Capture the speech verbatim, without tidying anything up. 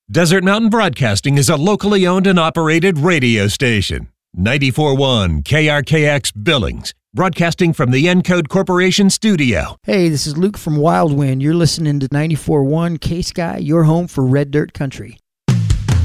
Desert Mountain Broadcasting is a locally owned and operated radio station. ninety-four point one K R K X Billings, broadcasting from the Encode Corporation studio. Hey, this is Luke from Wildwind. You're listening to ninety-four point one K-Sky, your home for Red Dirt Country.